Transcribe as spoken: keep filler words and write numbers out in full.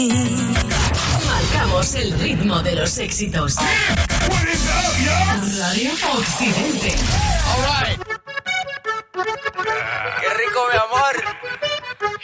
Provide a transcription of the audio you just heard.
Marcamos el ritmo de los éxitos. Radio Occidente. All right. Qué rico, mi amor.